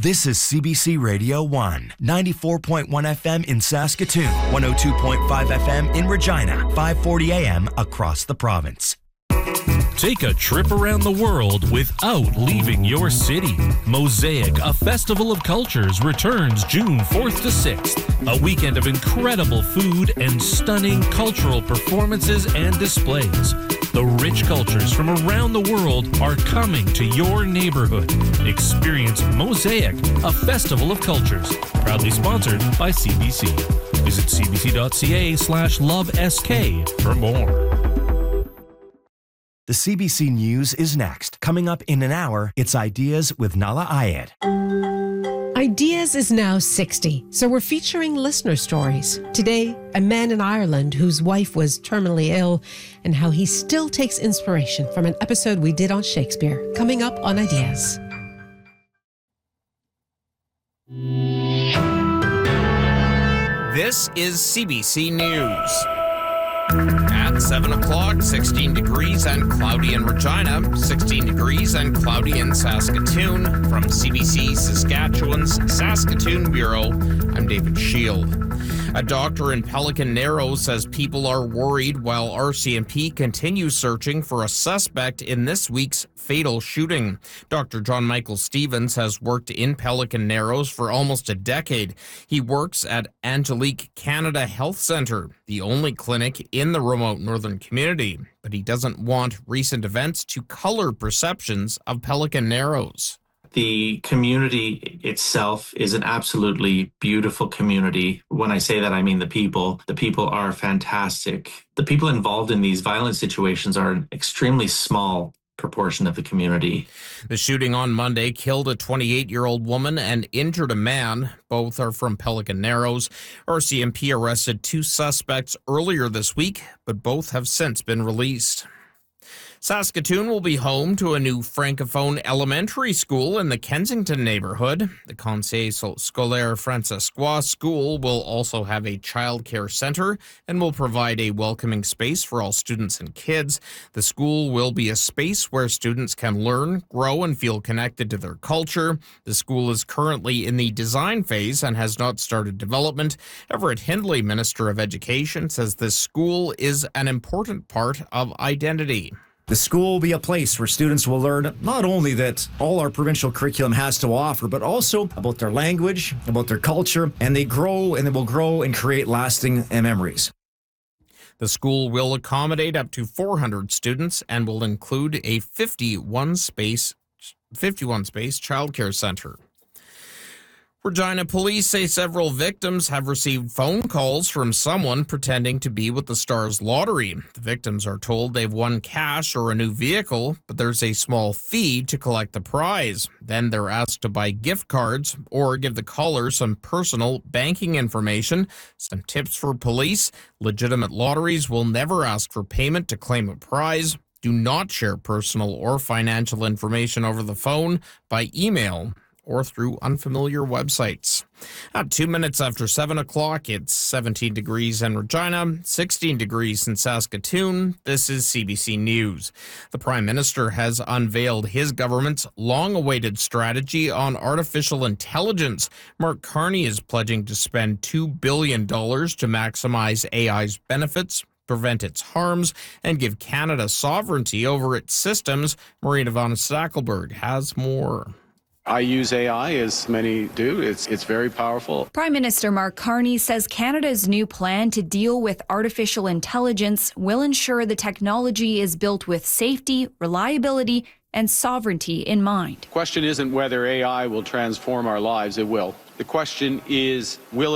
This is CBC Radio 1, 94.1 FM in Saskatoon, 102.5 FM in Regina, 540 AM across the province. Take a trip around the world without leaving your city. Mosaic, a festival of cultures, returns June 4th to 6th. A weekend of incredible food and stunning cultural performances and displays. The rich cultures from around the world are coming to your neighborhood. Experience Mosaic, a festival of cultures. Proudly sponsored by CBC. Visit cbc.ca/lovesk for more. The CBC News is next. Coming up in an hour, it's Ideas with Nala Ayed. Ideas is now 60, so we're featuring listener stories. Today, a man in Ireland whose wife was terminally ill and how he still takes inspiration from an episode we did on Shakespeare. Coming up on Ideas. This is CBC News. At 7 o'clock, 16 degrees and cloudy in Regina, 16 degrees and cloudy in Saskatoon. From CBC Saskatchewan's Saskatoon Bureau, I'm David Shield. A doctor in Pelican Narrows says people are worried while RCMP continues searching for a suspect in this week's fatal shooting. Dr. John Michael Stevens has worked in Pelican Narrows for almost a decade. He works at Angelique Canada Health Centre, the only clinic in the remote northern community. But he doesn't want recent events to color perceptions of Pelican Narrows. The community itself is an absolutely beautiful community. When I say that, I mean the people. The people are fantastic. The people involved in these violent situations are an extremely small proportion of the community. The shooting on Monday killed a 28-year-old woman and injured a man. Both are from Pelican Narrows. RCMP arrested 2 suspects earlier this week, but both have since been released. Saskatoon will be home to a new Francophone elementary school in the Kensington neighborhood. The Conseil Scolaire Francescois School will also have a childcare center and will provide a welcoming space for all students and kids. The school will be a space where students can learn, grow, and feel connected to their culture. The school is currently in the design phase and has not started development. Everett Hindley, Minister of Education, says this school is an important part of identity. The school will be a place where students will learn not only that all our provincial curriculum has to offer, but also about their language, about their culture, and they will grow and create lasting memories. The school will accommodate up to 400 students and will include a 51-space childcare center. Regina police say several victims have received phone calls from someone pretending to be with the Stars Lottery. The victims are told they've won cash or a new vehicle, but there's a small fee to collect the prize. Then they're asked to buy gift cards or give the caller some personal banking information. Some tips for police: legitimate lotteries will never ask for payment to claim a prize. Do not share personal or financial information over the phone, by email, or through unfamiliar websites. At 2 minutes after 7 o'clock, it's 17 degrees in Regina, 16 degrees in Saskatoon. This is CBC News. The Prime Minister has unveiled his government's long-awaited strategy on artificial intelligence. Mark Carney is pledging to spend $2 billion to maximize AI's benefits, prevent its harms, and give Canada sovereignty over its systems. Marina von Stackelberg has more. I use AI, as many do. It's very powerful. Prime Minister Mark Carney says Canada's new plan to deal with artificial intelligence will ensure the technology is built with safety, reliability, and sovereignty in mind. The question isn't whether AI will transform our lives. It will. The question is, will